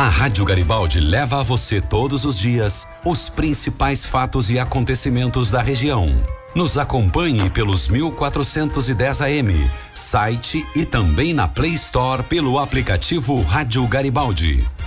A Rádio Garibaldi leva a você todos os dias os principais fatos e acontecimentos da região. Nos acompanhe pelos 1410 AM, site e também na Play Store pelo aplicativo Rádio Garibaldi.